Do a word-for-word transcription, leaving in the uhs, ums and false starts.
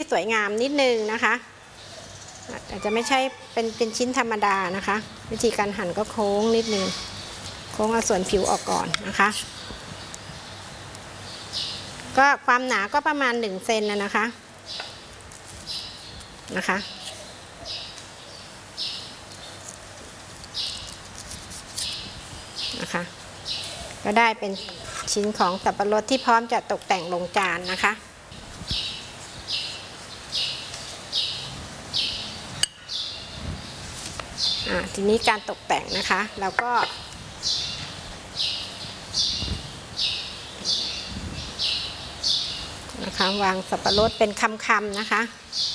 สวยงามนิดนึงนะคะอาจจะไม่ใช่เป็นเป็นชิ้นธรรมดานะคะวิธีการหั่นก็โค้งนิดนึงโค้งเอาส่วนผิวออกก่อนนะคะก็ความหนาก็ประมาณหนึ่งเซนนะนะคะนะคะนะคะก็ได้เป็นชิ้นของสับปะรดที่พร้อมจะตกแต่งลงจานนะคะอ่าทีนี้การตกแต่งนะคะเราก็นะคะวางสับปะรดเป็นคำๆนะคะ